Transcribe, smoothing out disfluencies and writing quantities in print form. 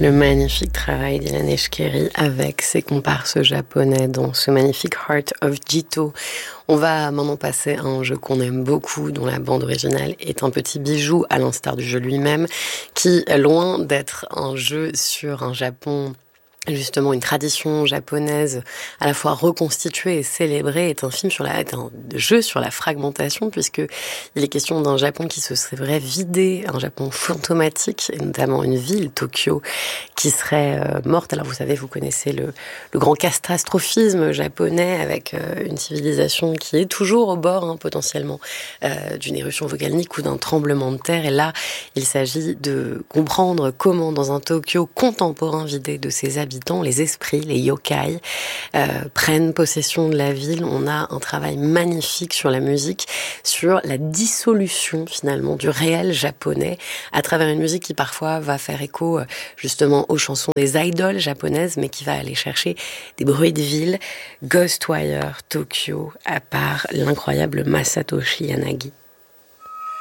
Le magnifique travail d'Ilan Eshkeri avec ses comparses japonais dans ce magnifique Heart of Jito. On va maintenant passer à un jeu qu'on aime beaucoup, dont la bande originale est un petit bijou, à l'instar du jeu lui-même, qui, loin d'être un jeu sur un Japon, justement une tradition japonaise à la fois reconstituée et célébrée, est un jeu sur la fragmentation, puisque il est question d'un Japon qui se serait vidé, un Japon fantomatique, et notamment une ville, Tokyo, qui serait morte. Alors vous savez, vous connaissez le grand catastrophisme japonais, avec une civilisation qui est toujours au bord, potentiellement, d'une éruption volcanique ou d'un tremblement de terre. Et là, il s'agit de comprendre comment, dans un Tokyo contemporain vidé de ses habitants, les esprits, les yokai, prennent possession de la ville. On a un travail magnifique sur la musique, sur la dissolution finalement du réel japonais, à travers une musique qui parfois va faire écho justement aux chansons des idoles japonaises, mais qui va aller chercher des bruits de ville. Ghostwire Tokyo, à part l'incroyable Masatoshi Yanagi.